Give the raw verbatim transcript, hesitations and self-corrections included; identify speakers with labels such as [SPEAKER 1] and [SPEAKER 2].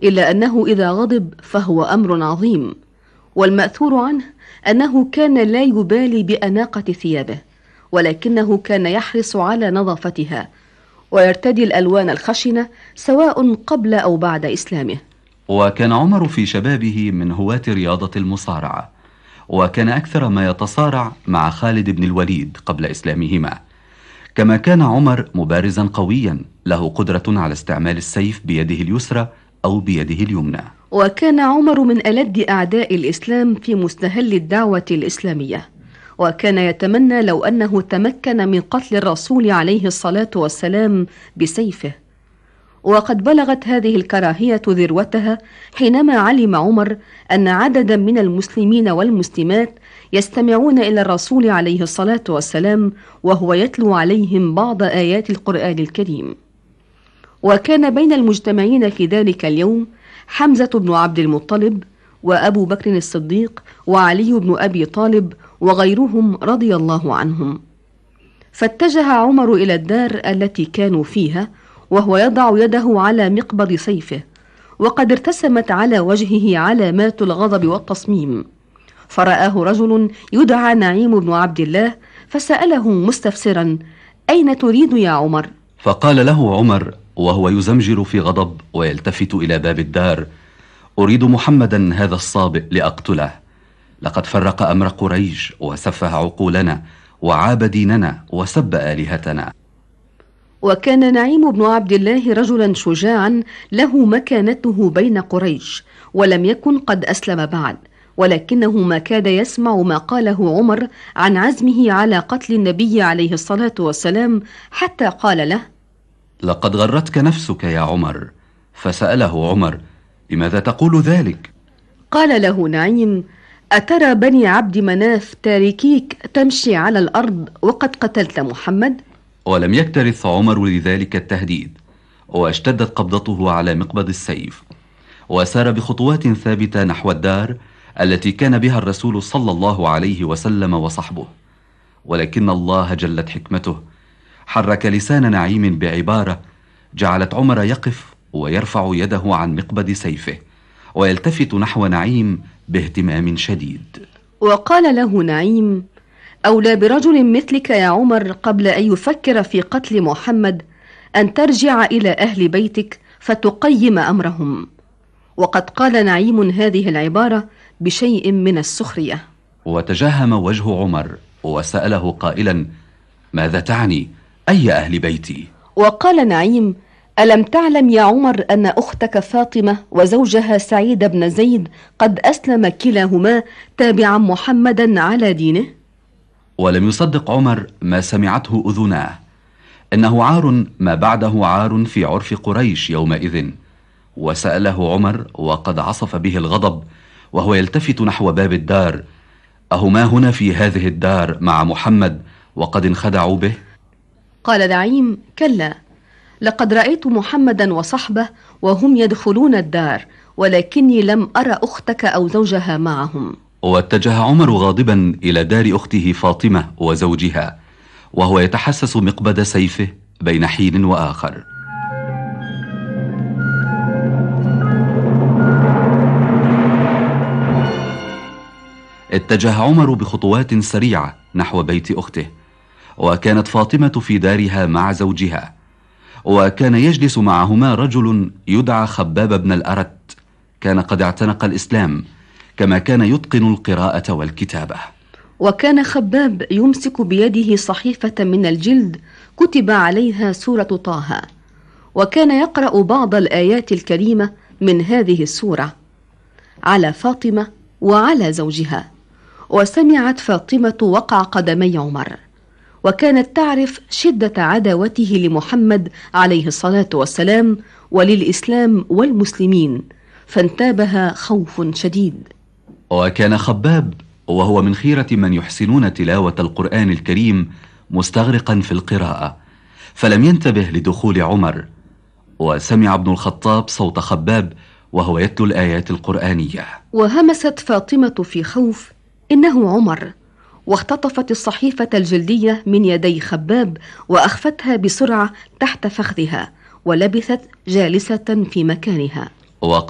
[SPEAKER 1] إلا أنه إذا غضب فهو أمر عظيم. والمأثور عنه أنه كان لا يبالي بأناقة ثيابه، ولكنه كان يحرص على نظافتها ويرتدي الألوان الخشنة سواء قبل أو بعد إسلامه.
[SPEAKER 2] وكان عمر في شبابه من هواة رياضة المصارعة، وكان أكثر ما يتصارع مع خالد بن الوليد قبل إسلامهما. كما كان عمر مبارزا قويا له قدرة على استعمال السيف بيده اليسرى أو بيده اليمنى.
[SPEAKER 1] وكان عمر من ألد أعداء الإسلام في مستهل الدعوة الإسلامية، وكان يتمنى لو أنه تمكن من قتل الرسول عليه الصلاة والسلام بسيفه. وقد بلغت هذه الكراهية ذروتها حينما علم عمر أن عددا من المسلمين والمسلمات يستمعون إلى الرسول عليه الصلاة والسلام وهو يتلو عليهم بعض آيات القرآن الكريم. وكان بين المجتمعين في ذلك اليوم حمزة بن عبد المطلب وأبو بكر الصديق وعلي بن أبي طالب وغيرهم رضي الله عنهم. فاتجه عمر إلى الدار التي كانوا فيها وهو يضع يده على مقبض سيفه، وقد ارتسمت على وجهه علامات الغضب والتصميم. فرآه رجل يدعى نعيم بن عبد الله فسأله مستفسرا: أين تريد يا عمر؟
[SPEAKER 2] فقال له عمر وهو يزمجر في غضب ويلتفت إلى باب الدار: أريد محمدا هذا الصابئ لأقتله، لقد فرق أمر قريش وسفه عقولنا وعاب ديننا وسب آلهتنا.
[SPEAKER 1] وكان نعيم بن عبد الله رجلا شجاعا له مكانته بين قريش، ولم يكن قد أسلم بعد، ولكنه ما كاد يسمع ما قاله عمر عن عزمه على قتل النبي عليه الصلاة والسلام، حتى قال له:
[SPEAKER 2] لقد غرتك نفسك يا عمر. فسأله عمر: لماذا تقول ذلك؟
[SPEAKER 1] قال له نعيم: أترى بني عبد مناف تاركيك تمشي على الأرض وقد قتلت محمد؟
[SPEAKER 2] ولم يكترث عمر لذلك التهديد، واشتدت قبضته على مقبض السيف، وسار بخطوات ثابتة نحو الدار التي كان بها الرسول صلى الله عليه وسلم وصحبه. ولكن الله جلت حكمته حرك لسان نعيم بعبارة جعلت عمر يقف ويرفع يده عن مقبض سيفه ويلتفت نحو نعيم باهتمام شديد.
[SPEAKER 1] وقال له نعيم: أولى برجل مثلك يا عمر قبل أن يفكر في قتل محمد أن ترجع إلى أهل بيتك فتقيم أمرهم. وقد قال نعيم هذه العبارة بشيء من السخرية.
[SPEAKER 2] وتجهم وجه عمر وسأله قائلا: ماذا تعني؟ أي أهل بيتي؟
[SPEAKER 1] وقال نعيم: ألم تعلم يا عمر أن أختك فاطمة وزوجها سعيد بن زيد قد أسلم كلاهما تابعا محمدا على دينه؟
[SPEAKER 2] ولم يصدق عمر ما سمعته أذناه، إنه عار ما بعده عار في عرف قريش يومئذ. وسأله عمر وقد عصف به الغضب وهو يلتفت نحو باب الدار: أهما هنا في هذه الدار مع محمد وقد انخدعوا به؟
[SPEAKER 1] قال نعيم: كلا، لقد رأيت محمدا وصحبه وهم يدخلون الدار، ولكني لم أرى أختك أو زوجها معهم.
[SPEAKER 2] واتجه عمر غاضبا إلى دار أخته فاطمة وزوجها وهو يتحسس مقبض سيفه بين حين وآخر. اتجه عمر بخطوات سريعة نحو بيت أخته، وكانت فاطمة في دارها مع زوجها، وكان يجلس معهما رجل يدعى خباب بن الأرت، كان قد اعتنق الإسلام كما كان يتقن القراءة والكتابة.
[SPEAKER 1] وكان خباب يمسك بيده صحيفة من الجلد كتب عليها سورة طه، وكان يقرأ بعض الآيات الكريمة من هذه السورة على فاطمة وعلى زوجها. وسمعت فاطمة وقع قدمي عمر، وكانت تعرف شدة عداوته لمحمد عليه الصلاة والسلام وللإسلام والمسلمين، فانتابها خوف شديد.
[SPEAKER 2] وكان خباب وهو من خيرة من يحسنون تلاوة القرآن الكريم مستغرقا في القراءة، فلم ينتبه لدخول عمر. وسمع ابن الخطاب صوت خباب وهو يتلو الآيات القرآنية،
[SPEAKER 1] وهمست فاطمة في خوف: إنه عمر. واختطفت الصحيفة الجلدية من يدي خباب وأخفتها بسرعة تحت فخذها، ولبثت جالسة في مكانها.